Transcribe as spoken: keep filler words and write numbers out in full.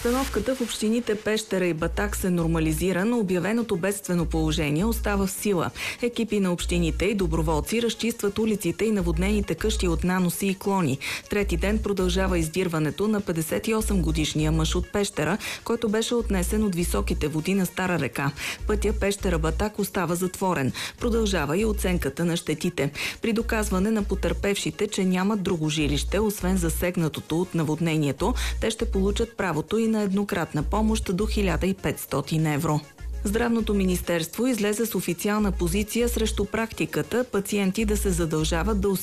Обстановката в общините Пещера и Батак се нормализира, но обявеното бедствено положение остава в сила. Екипи на общините и доброволци разчистват улиците и наводнените къщи от наноси и клони. Трети ден продължава издирването на петдесет и осем годишния мъж от Пещера, който беше отнесен от високите води на Стара река. Пътя Пещера-Батак остава затворен. Продължава и оценката на щетите. При доказване на потърпевшите, че нямат друго жилище, освен засегнатото от наводнението, те ще получат правото и на еднократна помощ до хиляда и петстотин евро. Здравното министерство излезе с официална позиция срещу практиката пациенти да се задължават да